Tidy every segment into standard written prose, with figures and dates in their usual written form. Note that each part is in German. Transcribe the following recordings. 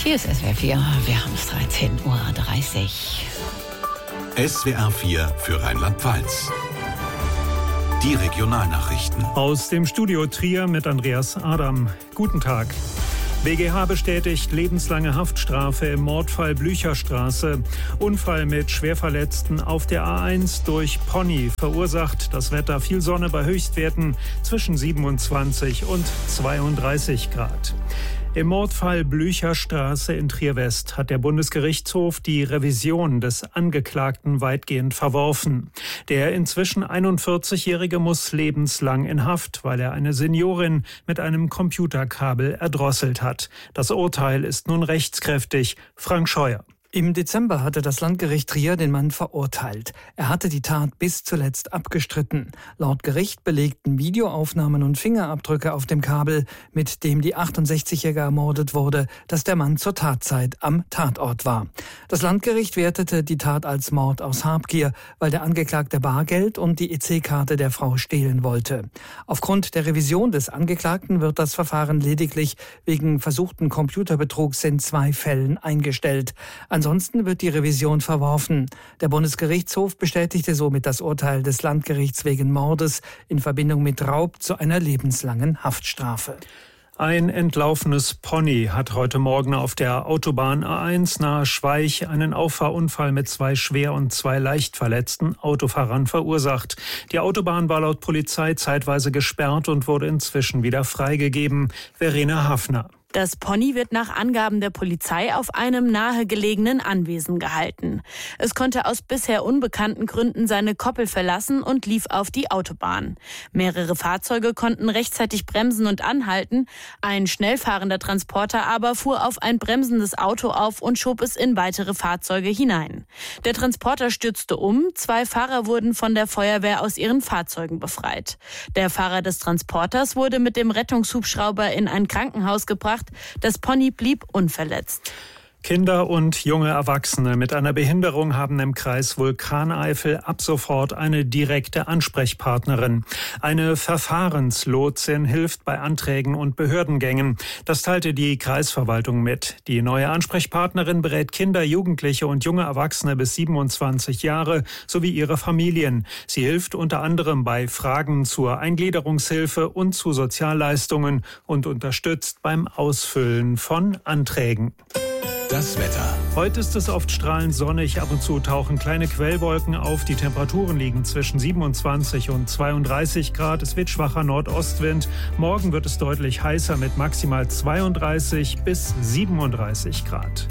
Hier ist SWR 4, wir haben es 13:30 Uhr. SWR 4 für Rheinland-Pfalz. Die Regionalnachrichten. Aus dem Studio Trier mit Andreas Adam. Guten Tag. BGH bestätigt lebenslange Haftstrafe im Mordfall Blücherstraße. Unfall mit Schwerverletzten auf der A1 durch Pony verursacht das Wetter viel Sonne bei Höchstwerten zwischen 27 und 32 Grad. Im Mordfall Blücherstraße in Trier-West hat der Bundesgerichtshof die Revision des Angeklagten weitgehend verworfen. Der inzwischen 41-Jährige muss lebenslang in Haft, weil er eine Seniorin mit einem Computerkabel erdrosselt hat. Das Urteil ist nun rechtskräftig. Frank Scheuer. Im Dezember hatte das Landgericht Trier den Mann verurteilt. Er hatte die Tat bis zuletzt abgestritten. Laut Gericht belegten Videoaufnahmen und Fingerabdrücke auf dem Kabel, mit dem die 68-Jährige ermordet wurde, dass der Mann zur Tatzeit am Tatort war. Das Landgericht wertete die Tat als Mord aus Habgier, weil der Angeklagte Bargeld und die EC-Karte der Frau stehlen wollte. Aufgrund der Revision des Angeklagten wird das Verfahren lediglich wegen versuchten Computerbetrugs in 2 Fällen eingestellt. Ansonsten wird die Revision verworfen. Der Bundesgerichtshof bestätigte somit das Urteil des Landgerichts wegen Mordes in Verbindung mit Raub zu einer lebenslangen Haftstrafe. Ein entlaufenes Pony hat heute Morgen auf der Autobahn A1 nahe Schweich einen Auffahrunfall mit 2 schwer und 2 leicht verletzten Autofahrern verursacht. Die Autobahn war laut Polizei zeitweise gesperrt und wurde inzwischen wieder freigegeben. Verena Hafner. Das Pony wird nach Angaben der Polizei auf einem nahegelegenen Anwesen gehalten. Es konnte aus bisher unbekannten Gründen seine Koppel verlassen und lief auf die Autobahn. Mehrere Fahrzeuge konnten rechtzeitig bremsen und anhalten. Ein schnell fahrender Transporter aber fuhr auf ein bremsendes Auto auf und schob es in weitere Fahrzeuge hinein. Der Transporter stürzte um. 2 Fahrer wurden von der Feuerwehr aus ihren Fahrzeugen befreit. Der Fahrer des Transporters wurde mit dem Rettungshubschrauber in ein Krankenhaus gebracht. Das Pony blieb unverletzt. Kinder und junge Erwachsene mit einer Behinderung haben im Kreis Vulkaneifel ab sofort eine direkte Ansprechpartnerin. Eine Verfahrenslotsin hilft bei Anträgen und Behördengängen. Das teilte die Kreisverwaltung mit. Die neue Ansprechpartnerin berät Kinder, Jugendliche und junge Erwachsene bis 27 Jahre sowie ihre Familien. Sie hilft unter anderem bei Fragen zur Eingliederungshilfe und zu Sozialleistungen und unterstützt beim Ausfüllen von Anträgen. Das Wetter. Heute ist es oft strahlend sonnig, ab und zu tauchen kleine Quellwolken auf. Die Temperaturen liegen zwischen 27 und 32 Grad. Es wird schwacher Nordostwind. Morgen wird es deutlich heißer mit maximal 32 bis 37 Grad.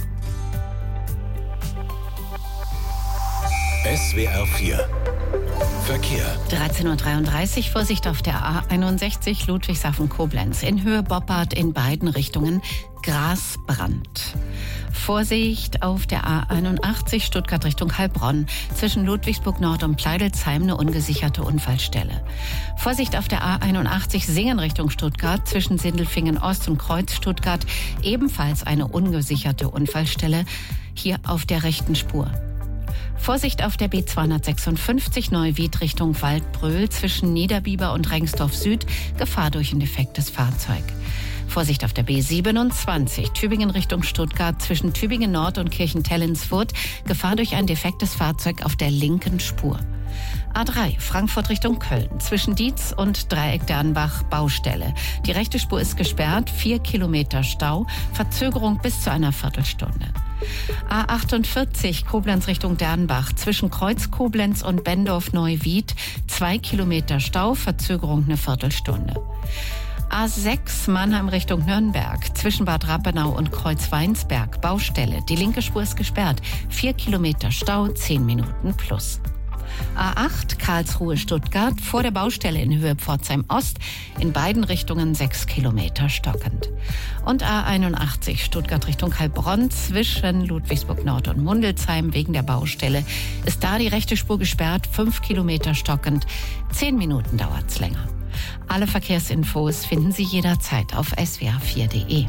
SWR 4 Verkehr. 13:33 Uhr, Vorsicht auf der A61 Ludwigshafen-Koblenz. In Höhe Boppard in beiden Richtungen Grasbrand. Vorsicht auf der A81 Stuttgart Richtung Heilbronn. Zwischen Ludwigsburg Nord und Pleidelsheim eine ungesicherte Unfallstelle. Vorsicht auf der A81 Singen Richtung Stuttgart. Zwischen Sindelfingen Ost und Kreuz Stuttgart ebenfalls eine ungesicherte Unfallstelle. Hier auf der rechten Spur. Vorsicht auf der B256 Neuwied Richtung Waldbröl zwischen Niederbiber und Rengsdorf Süd. Gefahr durch ein defektes Fahrzeug. Vorsicht auf der B27 Tübingen Richtung Stuttgart zwischen Tübingen Nord und Kirchentellensfurt. Gefahr durch ein defektes Fahrzeug auf der linken Spur. A3 Frankfurt Richtung Köln zwischen Dietz und Dreieck Dernbach Baustelle. Die rechte Spur ist gesperrt, 4 Kilometer Stau, Verzögerung bis zu einer Viertelstunde. A48 Koblenz Richtung Dernbach zwischen Kreuz Koblenz und Bendorf Neuwied 2 Kilometer Stau, Verzögerung eine Viertelstunde. A6 Mannheim Richtung Nürnberg zwischen Bad Rappenau und Kreuz Weinsberg Baustelle. Die linke Spur ist gesperrt, 4 Kilometer Stau, 10 Minuten plus. A8 Karlsruhe-Stuttgart vor der Baustelle in Höhe Pforzheim Ost, in beiden Richtungen 6 Kilometer stockend. Und A81 Stuttgart Richtung Heilbronn zwischen Ludwigsburg Nord und Mundelsheim wegen der Baustelle ist da die rechte Spur gesperrt, 5 Kilometer stockend, 10 Minuten dauert's länger. Alle Verkehrsinfos finden Sie jederzeit auf swr4.de.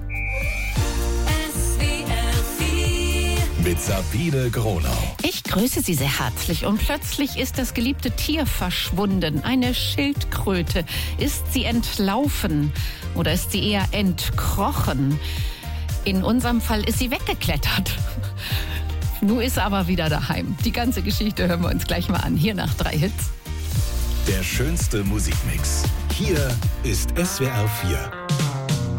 Mit Sabine Gronau. Ich grüße Sie sehr herzlich und plötzlich ist das geliebte Tier verschwunden. Eine Schildkröte. Ist sie entlaufen oder ist sie eher entkrochen? In unserem Fall ist sie weggeklettert. Nun ist sie aber wieder daheim. Die ganze Geschichte hören wir uns gleich mal an. Hier nach 3 Hits. Der schönste Musikmix. Hier ist SWR 4.